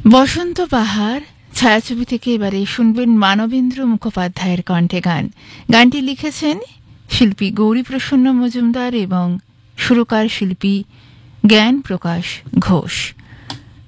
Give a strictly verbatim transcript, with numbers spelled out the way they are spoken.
বসন্ত পাহাড় ছায়াছবি থেকে এবারে শুনবেন মানবেন্দ্র মুখোপাধ্যায়ের কণ্ঠে গান। গানটি লিখেছেন শিল্পী গৌরীপ্রসন্ন মজুমদার এবং সুরকার শিল্পী জ্ঞান প্রকাশ ঘোষ।